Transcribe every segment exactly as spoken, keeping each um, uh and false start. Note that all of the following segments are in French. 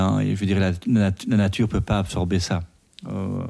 Hein, et je veux dire, la, la, la nature ne peut pas absorber ça. Euh,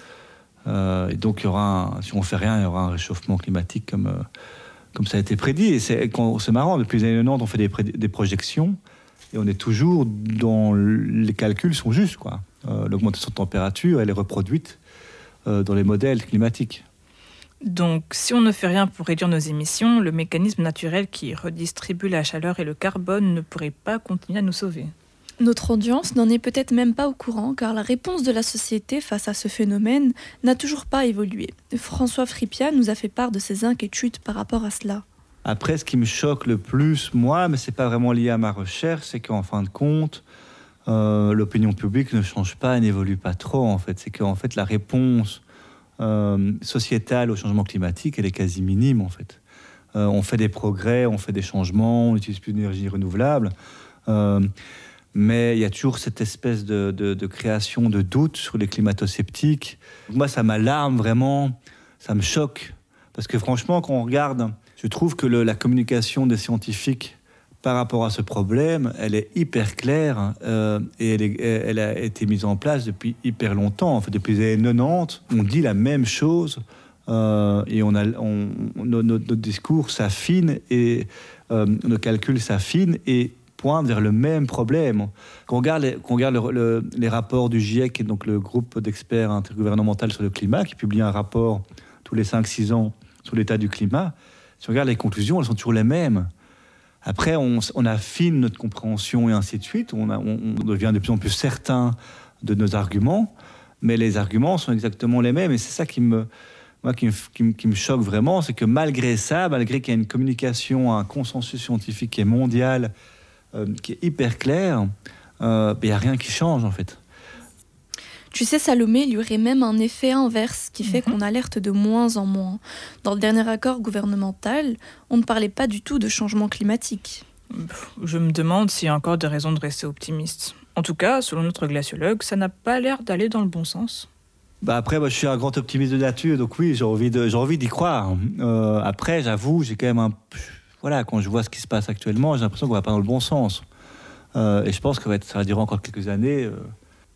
euh, et donc, il y aura un, si on ne fait rien, il y aura un réchauffement climatique comme, euh, comme ça a été prédit. Et c'est, c'est marrant, depuis les années quatre-vingt-dix, on fait des, pré, des projections et on est toujours dans... Les calculs sont justes, quoi. Euh, l'augmentation de température, elle est reproduite euh, dans les modèles climatiques. Donc, si on ne fait rien pour réduire nos émissions, le mécanisme naturel qui redistribue la chaleur et le carbone ne pourrait pas continuer à nous sauver. Notre audience n'en est peut-être même pas au courant, car la réponse de la société face à ce phénomène n'a toujours pas évolué. François Frippiat nous a fait part de ses inquiétudes par rapport à cela. Après, ce qui me choque le plus, moi, mais ce n'est pas vraiment lié à ma recherche, c'est qu'en fin de compte, euh, l'opinion publique ne change pas et n'évolue pas trop, en fait. C'est qu'en fait, la réponse euh, sociétale au changement climatique, elle est quasi minime, en fait. Euh, on fait des progrès, on fait des changements, on n'utilise plus d'énergie renouvelable, euh, mais il y a toujours cette espèce de, de, de création de doute sur les climato-sceptiques. Moi, ça m'alarme vraiment, ça me choque, parce que franchement, quand on regarde, je trouve que le, la communication des scientifiques par rapport à ce problème, elle est hyper claire euh, et elle, est, elle a été mise en place depuis hyper longtemps. En fait, depuis les années quatre-vingt-dix, on dit la même chose euh, et on a, on, nos, notre discours s'affine et euh, nos calculs s'affinent et pointent vers le même problème. Quand on regarde les, quand on regarde le, le, les rapports du GIEC, donc le groupe d'experts intergouvernemental sur le climat, qui publie un rapport tous les cinq six ans sur l'état du climat, si on regarde les conclusions, elles sont toujours les mêmes. Après, on, on affine notre compréhension et ainsi de suite. On, a, on, on devient de plus en plus certain de nos arguments, mais les arguments sont exactement les mêmes. Et c'est ça qui me, moi, qui me, qui me, qui me choque vraiment, c'est que malgré ça, malgré qu'il y a une communication, un consensus scientifique qui est mondial, euh, qui est hyper clair, euh, il n'y a rien qui change en fait. Tu sais, Salomé, il y aurait même un effet inverse qui fait mmh. qu'on alerte de moins en moins. Dans le dernier accord gouvernemental, on ne parlait pas du tout de changement climatique. Je me demande s'il y a encore des raisons de rester optimiste. En tout cas, selon notre glaciologue, ça n'a pas l'air d'aller dans le bon sens. Bah après, moi, je suis un grand optimiste de nature, donc oui, j'ai envie, de, j'ai envie d'y croire. Euh, après, j'avoue, j'ai quand même un... Voilà, quand je vois ce qui se passe actuellement, j'ai l'impression qu'on ne va pas dans le bon sens. Euh, et je pense que ça va durer encore quelques années... Euh...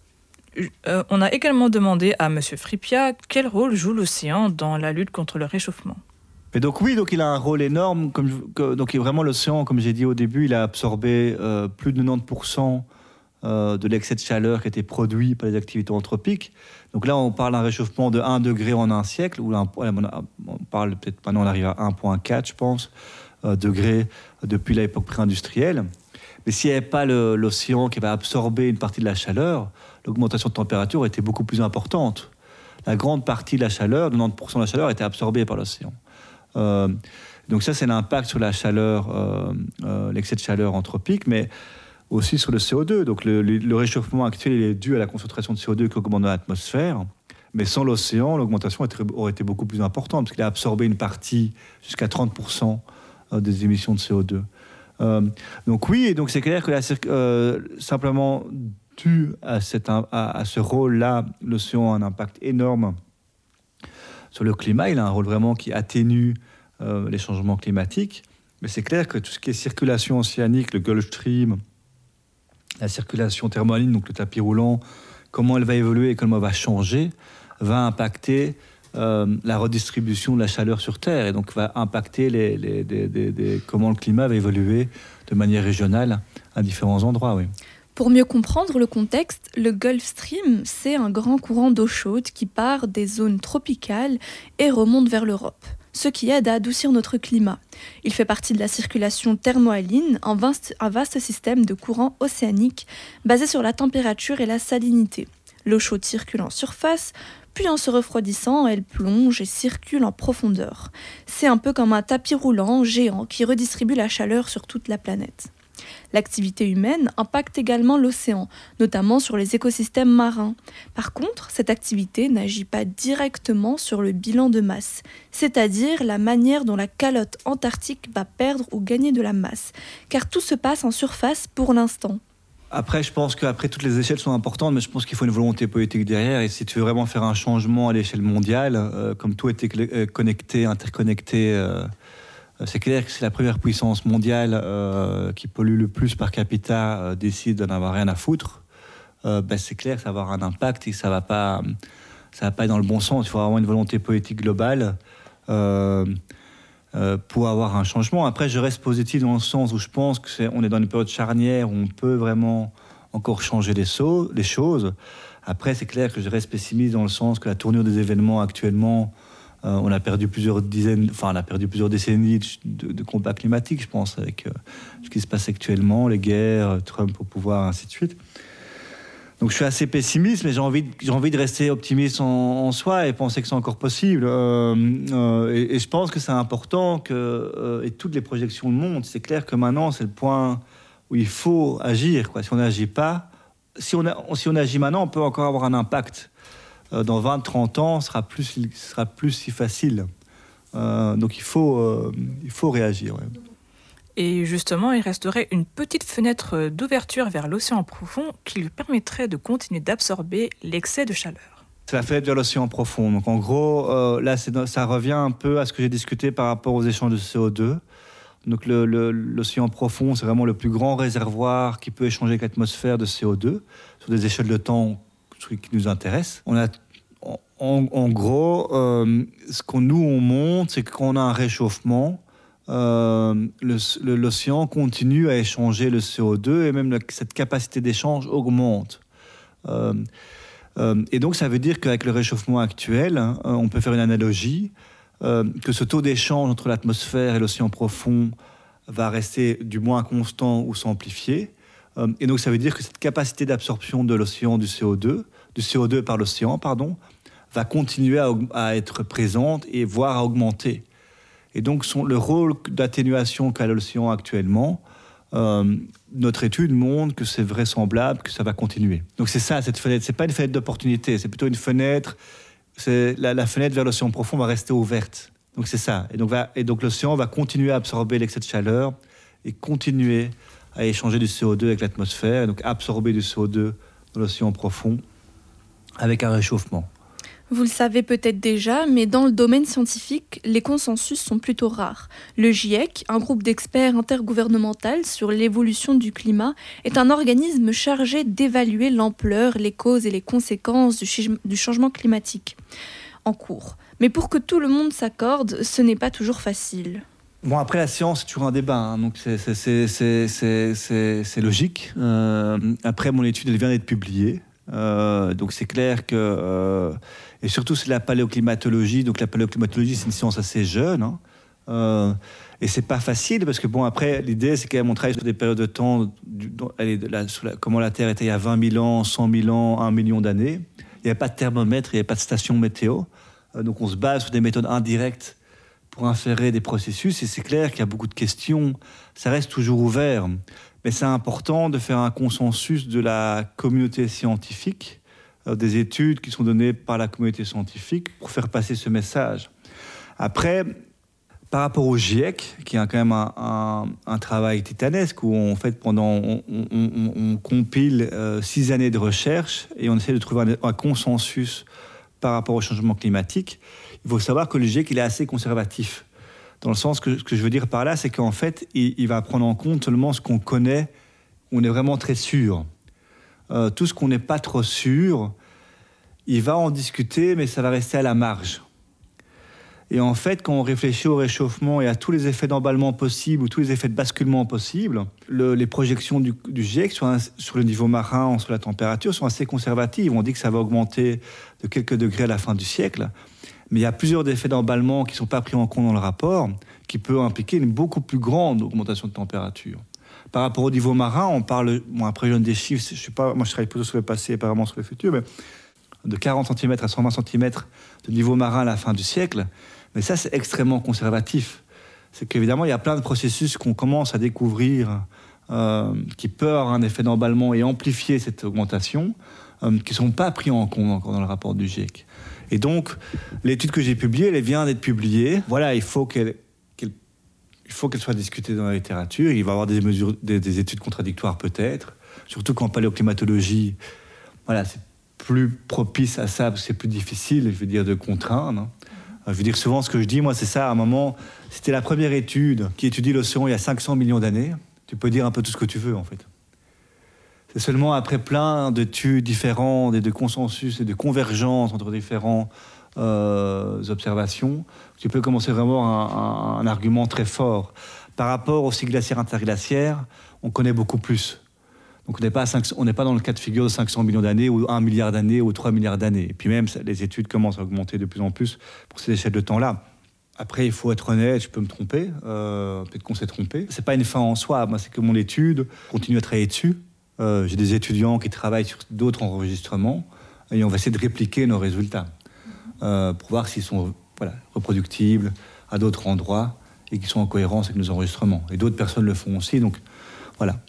Euh, on a également demandé à M. Frippiat quel rôle joue l'océan dans la lutte contre le réchauffement. Et donc oui, donc il a un rôle énorme. Comme je, que, donc vraiment l'océan, comme j'ai dit au début, il a absorbé euh, plus de quatre-vingt-dix pour cent euh, de l'excès de chaleur qui était produit par les activités anthropiques. Donc là, on parle d'un réchauffement de un degré en un siècle, ou on parle peut-être maintenant, on arrive à un virgule quatre, je pense, euh, degrés depuis l'époque pré-industrielle. Mais s'il n'y avait pas le, l'océan qui va absorber une partie de la chaleur, l'augmentation de température était beaucoup plus importante. La grande partie de la chaleur, quatre-vingt-dix pour cent de la chaleur, était absorbée par l'océan. Euh, donc ça, c'est l'impact sur la chaleur, euh, euh, l'excès de chaleur anthropique, mais aussi sur le C O deux. Donc le, le, le réchauffement actuel il est dû à la concentration de C O deux qui augmente dans l'atmosphère, mais sans l'océan, l'augmentation aurait été beaucoup plus importante, parce qu'il a absorbé une partie, jusqu'à trente pour cent des émissions de C O deux. Euh, donc oui, et donc c'est clair que la, euh, simplement dû à, cette, à, à ce rôle-là, l'océan a un impact énorme sur le climat. Il a un rôle vraiment qui atténue euh, les changements climatiques. Mais c'est clair que tout ce qui est circulation océanique, le Gulf Stream, la circulation thermohaline, donc le tapis roulant, comment elle va évoluer et comment elle va changer, va impacter euh, la redistribution de la chaleur sur Terre et donc va impacter les, les, les, les, les, comment le climat va évoluer de manière régionale à différents endroits. Oui. Pour mieux comprendre le contexte, le Gulf Stream, c'est un grand courant d'eau chaude qui part des zones tropicales et remonte vers l'Europe, ce qui aide à adoucir notre climat. Il fait partie de la circulation thermohaline, un vaste, un vaste système de courants océaniques basé sur la température et la salinité. L'eau chaude circule en surface, puis en se refroidissant, elle plonge et circule en profondeur. C'est un peu comme un tapis roulant géant qui redistribue la chaleur sur toute la planète. L'activité humaine impacte également l'océan, notamment sur les écosystèmes marins. Par contre, cette activité n'agit pas directement sur le bilan de masse, c'est-à-dire la manière dont la calotte antarctique va perdre ou gagner de la masse, car tout se passe en surface pour l'instant. Après, je pense qu'après, toutes les échelles sont importantes, mais je pense qu'il faut une volonté politique derrière. Et si tu veux vraiment faire un changement à l'échelle mondiale, euh, comme tout est connecté, interconnecté, euh, c'est clair que si la première puissance mondiale euh, qui pollue le plus par capita euh, décide d'en avoir rien à foutre, euh, ben c'est clair que ça va avoir un impact et que ça ne va pas, ça va pas être dans le bon sens. Il faut avoir une volonté politique globale euh, euh, pour avoir un changement. Après, je reste positif dans le sens où je pense qu'on est, est dans une période charnière où on peut vraiment encore changer les, so- les choses. Après, c'est clair que je reste pessimiste dans le sens que la tournure des événements actuellement, euh, on a perdu plusieurs dizaines, enfin, on a perdu plusieurs décennies de, de combat climatique, je pense, avec euh, ce qui se passe actuellement, les guerres, Trump au pouvoir, ainsi de suite. Donc, je suis assez pessimiste, mais j'ai envie, de, j'ai envie de rester optimiste en, en soi et penser que c'est encore possible. Euh, euh, et, et je pense que c'est important que euh, et toutes les projections le montrent. C'est clair que maintenant, c'est le point où il faut agir, quoi. Si on n'agit pas, si on, a, si on agit maintenant, on peut encore avoir un impact. Euh, dans vingt trente ans, ce sera plus, ce sera plus si facile. Euh, donc il faut, euh, il faut réagir. Ouais. Et justement, il resterait une petite fenêtre d'ouverture vers l'océan profond qui lui permettrait de continuer d'absorber l'excès de chaleur. C'est la fenêtre vers l'océan profond. Donc en gros, euh, là, c'est, ça revient un peu à ce que j'ai discuté par rapport aux échanges de C O deux. Donc le, le, l'océan profond, c'est vraiment le plus grand réservoir qui peut échanger avec l'atmosphère de C O deux sur des échelles de temps qui nous intéressent. On a, en, en gros, euh, ce qu'on nous on montre, c'est que quand on a un réchauffement, euh, le, le, l'océan continue à échanger le C O deux et même le, cette capacité d'échange augmente. Euh, euh, et donc ça veut dire qu'avec le réchauffement actuel, hein, on peut faire une analogie. Euh, que ce taux d'échange entre l'atmosphère et l'océan profond va rester du moins constant ou s'amplifier. Euh, et donc ça veut dire que cette capacité d'absorption de l'océan du C O deux, du C O deux par l'océan, pardon, va continuer à, à être présente et voire à augmenter. Et donc son, le rôle d'atténuation qu'a l'océan actuellement, euh, notre étude montre que c'est vraisemblable que ça va continuer. Donc c'est ça, cette fenêtre. C'est pas une fenêtre d'opportunité, c'est plutôt une fenêtre. C'est la, la fenêtre vers l'océan profond va rester ouverte. Donc c'est ça. Et donc, va, et donc l'océan va continuer à absorber l'excès de chaleur et continuer à échanger du C O deux avec l'atmosphère, et donc absorber du C O deux dans l'océan profond avec un réchauffement. Vous le savez peut-être déjà, mais dans le domaine scientifique, les consensus sont plutôt rares. Le GIEC, un groupe d'experts intergouvernemental sur l'évolution du climat, est un organisme chargé d'évaluer l'ampleur, les causes et les conséquences du, ch- du changement climatique en cours. Mais pour que tout le monde s'accorde, ce n'est pas toujours facile. Bon, après, la science, c'est toujours un débat, hein, donc c'est, c'est, c'est, c'est, c'est, c'est, c'est logique. Euh, après, mon étude, elle vient d'être publiée. Euh, donc c'est clair que... Euh, et surtout, c'est la paléoclimatologie. Donc la paléoclimatologie, c'est une science assez jeune. Hein, euh, et c'est pas facile, parce que bon, après, l'idée, c'est quand même on travaille sur des périodes de temps, du, allez, la, sur la, comment la Terre était il y a vingt mille ans, cent mille ans, un million d'années. Il n'y avait pas de thermomètre, il n'y avait pas de station météo. Euh, donc on se base sur des méthodes indirectes pour inférer des processus. Et c'est clair qu'il y a beaucoup de questions. Ça reste toujours ouvert. Mais c'est important de faire un consensus de la communauté scientifique, euh, des études qui sont données par la communauté scientifique pour faire passer ce message. Après, par rapport au GIEC, qui a quand même un, un, un travail titanesque, où en fait, pendant, on, on, on, on compile euh, six années de recherche et on essaie de trouver un, un consensus par rapport au changement climatique, il faut savoir que le GIEC, il est assez conservatif. Dans le sens que ce que je veux dire par là, c'est qu'en fait, il, il va prendre en compte seulement ce qu'on connaît, on est vraiment très sûr. Euh, tout ce qu'on n'est pas trop sûr, il va en discuter, mais ça va rester à la marge. Et en fait, quand on réfléchit au réchauffement et à tous les effets d'emballement possibles ou tous les effets de basculement possibles, le, les projections du, du GIEC sur, un, sur le niveau marin, sur la température, sont assez conservatives. On dit que ça va augmenter de quelques degrés à la fin du siècle. Mais il y a plusieurs effets d'emballement qui ne sont pas pris en compte dans le rapport, qui peuvent impliquer une beaucoup plus grande augmentation de température. Par rapport au niveau marin, on parle, bon après je donne des chiffres, je suis pas, moi je travaille plutôt sur le passé et pas vraiment sur le futur, mais de quarante centimètres à cent vingt centimètres de niveau marin à la fin du siècle. Mais ça, c'est extrêmement conservatif. C'est qu'évidemment, il y a plein de processus qu'on commence à découvrir euh, qui peuvent avoir un effet d'emballement et amplifier cette augmentation, euh, qui ne sont pas pris en compte encore dans le rapport du GIEC. Et donc, l'étude que j'ai publiée, elle vient d'être publiée. Voilà, il faut qu'elle, qu'elle, il faut qu'elle soit discutée dans la littérature. Il va y avoir des, mesures, des, des études contradictoires peut-être, surtout qu'en paléoclimatologie, voilà, c'est plus propice à ça, parce que c'est plus difficile, je veux dire, de contraindre. Je veux dire, souvent, ce que je dis, moi, c'est ça, à un moment, c'était la première étude qui étudie l'océan il y a cinq cents millions d'années. Tu peux dire un peu tout ce que tu veux, en fait. C'est seulement après plein d'études différentes et de consensus et de convergence entre différentes euh, observations que tu peux commencer vraiment un, un, un argument très fort. Par rapport aux cycles glaciaires interglaciaires, on connaît beaucoup plus. Donc on n'est pas, pas dans le cas de figure de cinq cents millions d'années ou un milliard d'années ou trois milliards d'années. Et puis même, les études commencent à augmenter de plus en plus pour ces échelles de temps-là. Après, il faut être honnête, je peux me tromper, euh, peut-être qu'on s'est trompé. C'est pas une fin en soi, moi, c'est que mon étude continue à travailler dessus. Euh, j'ai des étudiants qui travaillent sur d'autres enregistrements et on va essayer de répliquer nos résultats euh, pour voir s'ils sont voilà, reproductibles à d'autres endroits et qu'ils sont en cohérence avec nos enregistrements. Et d'autres personnes le font aussi, donc voilà.